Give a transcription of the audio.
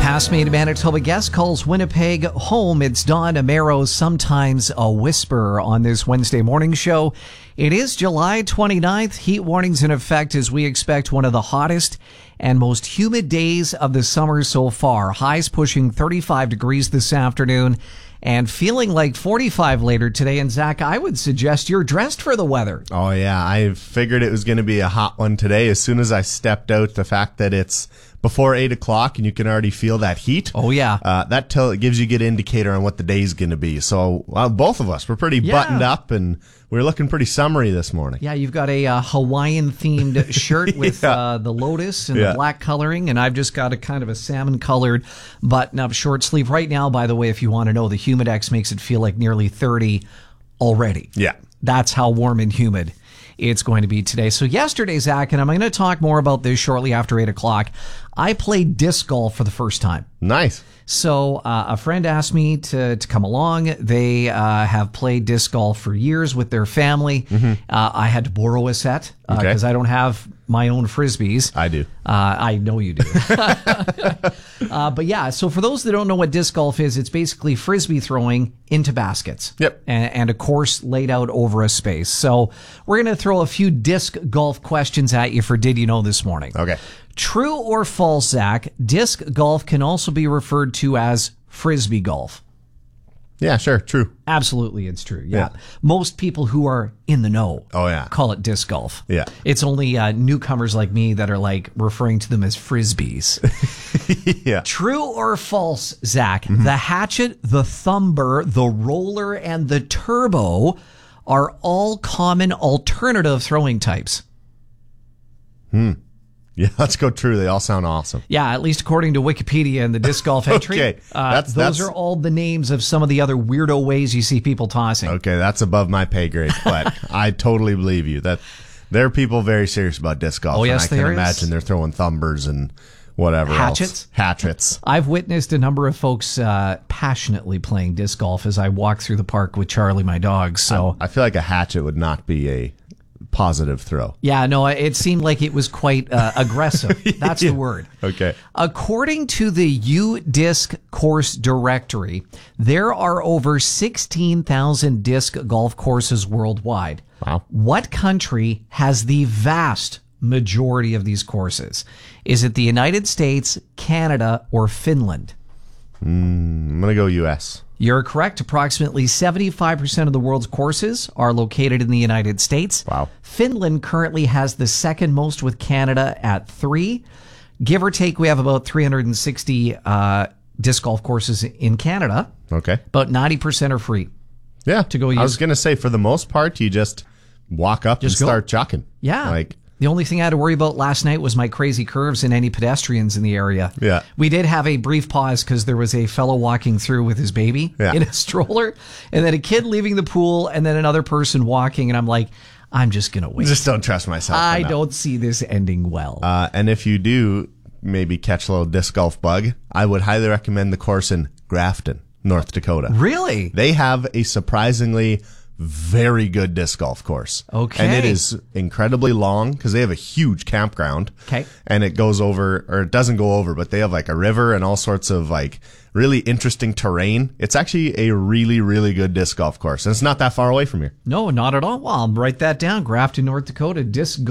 Past Maine, Manitoba guest calls Winnipeg home. It's Dawn Amero's Sometimes a Whisper on this Wednesday morning show. It is July 29th. Heat warnings in effect as we expect one of the hottest and most humid days of the summer so far. Highs pushing 35 degrees this afternoon and feeling like 45 later today. And Zach, I would suggest you're dressed for the weather. Oh, yeah. I figured it was going to be a hot one today. As soon as I stepped out, the fact that it's before 8 o'clock and you can already feel that heat. Oh, yeah. It gives you a good indicator on what the day's going to be. So both of us, we're pretty buttoned up and we're looking pretty summery this morning. Yeah, you've got a Hawaiian-themed shirt with the lotus and the black coloring, and I've just got a kind of a salmon-colored button-up short sleeve. Right now, by the way, if you want to know, the Humidex makes it feel like nearly 30 already. Yeah. That's how warm and humid it's going to be today. So yesterday, Zach, and I'm going to talk more about this shortly after 8 o'clock, I played disc golf for the first time. Nice. So a friend asked me to come along. They have played disc golf for years with their family. Mm-hmm. I had to borrow a set because I don't have my own Frisbees. I do. I know you do. But yeah, so for those that don't know what disc golf is, it's basically Frisbee throwing into baskets. Yep. And a course laid out over a space. So we're going to throw a few disc golf questions at you for Did You Know this morning. Okay. True or false, Zach, disc golf can also be referred to as Frisbee golf. Yeah, sure. True. Absolutely, it's true. Yeah. Most people who are in the know call it disc golf. Yeah. It's only newcomers like me that are like referring to them as Frisbees. Yeah. True or false, Zach, the hatchet, the thumber, the roller, and the turbo are all common alternative throwing types. Yeah, let's go true. They all sound awesome. Yeah, at least according to Wikipedia and the disc golf entry. Okay. Those are all the names of some of the other weirdo ways you see people tossing. Okay, that's above my pay grade, but I totally believe you. That there are people very serious about disc golf. Oh, yes, and I can imagine they're throwing thumbers and whatever else. Hatchets. I've witnessed a number of folks passionately playing disc golf as I walk through the park with Charlie, my dog. So I feel like a hatchet would not be a positive throw. Yeah, no, it seemed like it was quite aggressive. That's the word. Okay. According to the UDisc course directory, there are over 16,000 disc golf courses worldwide. Wow. What country has the vast majority of these courses? Is it the United States, Canada, or Finland? I'm going to go U.S. You're correct. Approximately 75% of the world's courses are located in the United States. Wow. Finland currently has the second most, with Canada at 3. Give or take, we have about 360 disc golf courses in Canada. Okay. About 90% are free. Yeah. To go use. I was going to say, for the most part, you just walk up and start chucking. Yeah. The only thing I had to worry about last night was my crazy curves and any pedestrians in the area. Yeah. We did have a brief pause because there was a fellow walking through with his baby in a stroller, and then a kid leaving the pool, and then another person walking, and I'm like, I'm just going to wait. Just don't trust myself. I don't see this ending well. And if you do maybe catch a little disc golf bug, I would highly recommend the course in Grafton, North Dakota. Really? They have a surprisingly very good disc golf course. Okay. And it is incredibly long because they have a huge campground. Okay. And it goes over, or it doesn't go over, but they have like a river and all sorts of like really interesting terrain. It's actually a really, really good disc golf course. And it's not that far away from here. No, not at all. Well, I'll write that down. Grafton, North Dakota, disc